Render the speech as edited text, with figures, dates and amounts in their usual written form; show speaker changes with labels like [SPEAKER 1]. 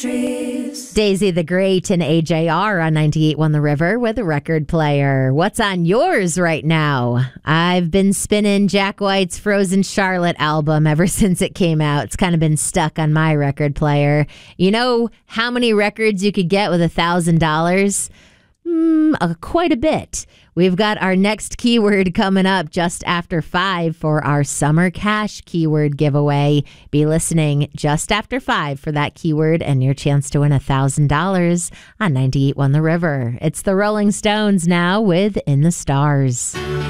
[SPEAKER 1] Daisy the Great and AJR on 98.1 The River with a record player. What's on yours right now? I've been spinning Jack White's Frozen Charlotte album ever since it came out. It's kind of been stuck on my record player. You know how many records you could get with $1,000? Quite a bit. We've got our next keyword coming up just after 5 for our Summer Cash keyword giveaway. Be listening just after 5 for that keyword and your chance to win $1,000 on 98.1 The River. It's the Rolling Stones now with In the Stars.